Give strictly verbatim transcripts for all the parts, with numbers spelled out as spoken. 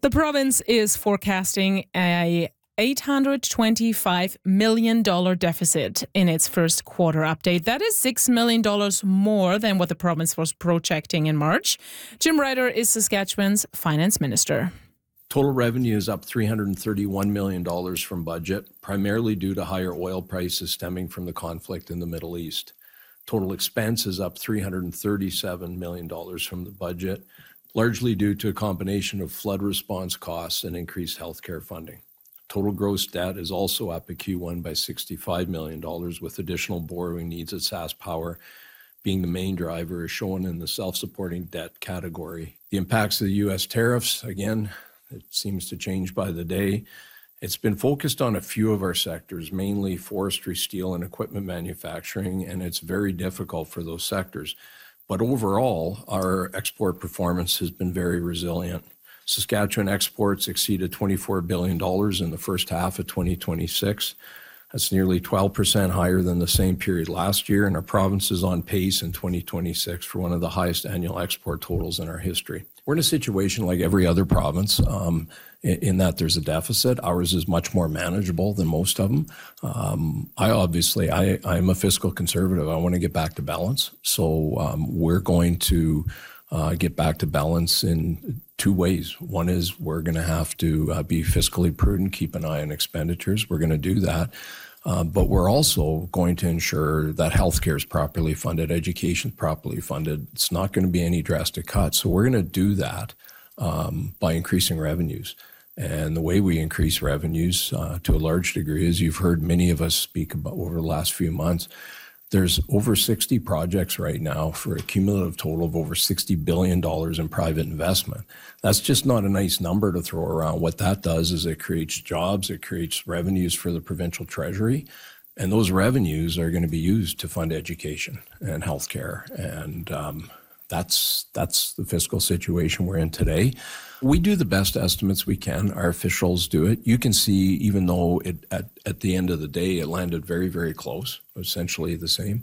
The province is forecasting a eight hundred twenty-five million dollars deficit in its first quarter update. That is six million dollars more than what the province was projecting in March. Jim Ryder is Saskatchewan's finance minister. Total revenue is up three hundred thirty-one million dollars from budget, primarily due to higher oil prices stemming from the conflict in the Middle East. Total expense is up three hundred thirty-seven million dollars from the budget, largely due to a combination of flood response costs and increased healthcare funding. Total gross debt is also up at Q one by sixty-five million dollars, with additional borrowing needs at SaskPower being the main driver, as shown in the self-supporting debt category. The impacts of the U S tariffs, again, it seems to change by the day. It's been focused on a few of our sectors, mainly forestry, steel, and equipment manufacturing, and it's very difficult for those sectors. But overall, our export performance has been very resilient. Saskatchewan exports exceeded twenty-four billion dollars in the first half of twenty twenty-six. That's nearly twelve percent higher than the same period last year, and our province is on pace in twenty twenty-six for one of the highest annual export totals in our history. We're in a situation like every other province um, in, in that there's a deficit. Ours is much more manageable than most of them. Um, I obviously, I, I'm a fiscal conservative. I want to get back to balance. So um, we're going to uh, get back to balance in two ways. One is we're going to have to uh, be fiscally prudent, keep an eye on expenditures. We're going to do that. Uh, but we're also going to ensure that healthcare is properly funded, education is properly funded. It's not going to be any drastic cuts. So we're going to do that um, by increasing revenues. And the way we increase revenues uh, to a large degree, as you've heard many of us speak about over the last few months, there's over sixty projects right now for a cumulative total of over sixty billion dollars in private investment. That's just not a nice number to throw around. What that does is it creates jobs, it creates revenues for the provincial treasury, and those revenues are going to be used to fund education and healthcare. And um, that's that's the fiscal situation we're in today. We do the best estimates we can. Our officials do it. You can see, even though it at, at the end of the day, it landed very, very close, essentially the same.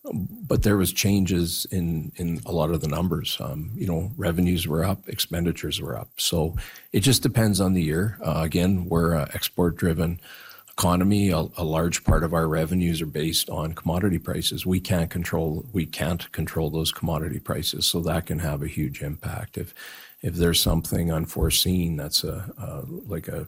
But there was changes in, in a lot of the numbers. Um, you know, revenues were up, expenditures were up. So it just depends on the year. Uh, again, we're an export-driven economy. A, a large part of our revenues are based on commodity prices. We can't control we can't control those commodity prices, so that can have a huge impact. If if there's something unforeseen, that's a, a like a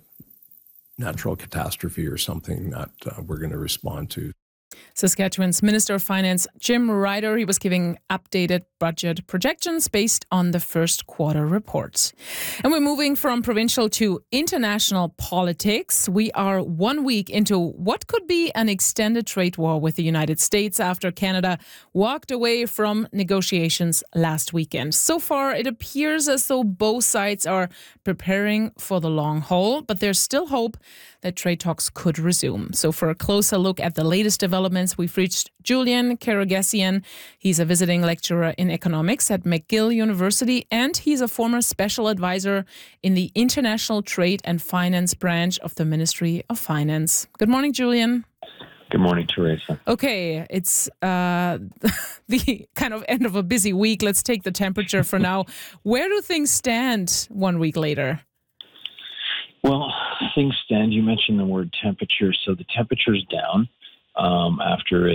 natural catastrophe or something that uh, we're going to respond to. Saskatchewan's Minister of Finance, Jim Ryder, he was giving updated budget projections based on the first quarter reports. And we're moving from provincial to international politics. We are one week into what could be an extended trade war with the United States after Canada walked away from negotiations last weekend. So far, it appears as though both sides are preparing for the long haul, but there's still hope that trade talks could resume. So for a closer look at the latest developments, we've reached Julian Karagesian. He's a visiting lecturer in economics at McGill University, and he's a former special advisor in the International Trade and Finance branch of the Ministry of Finance. Good morning, Julian. Good morning, Teresa. Okay, it's uh, the kind of end of a busy week. Let's take the temperature for now. Where do things stand one week later? Well, things stand. You mentioned the word temperature. So the temperature's down um, after